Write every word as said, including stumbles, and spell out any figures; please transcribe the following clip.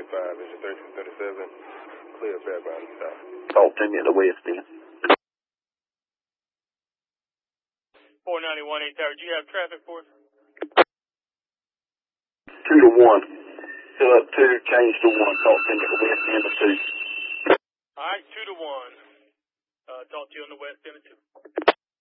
twenty-five, Vision thirteen thirty-seven, clear Fairbound stop. Talk to me at the west end. four ninety-one, eight Tower, do you have traffic for us? Two to one. Fill up two, change to one. Talk to me at the west end of two. All right, two to one. Uh, talk to you on the west end of two.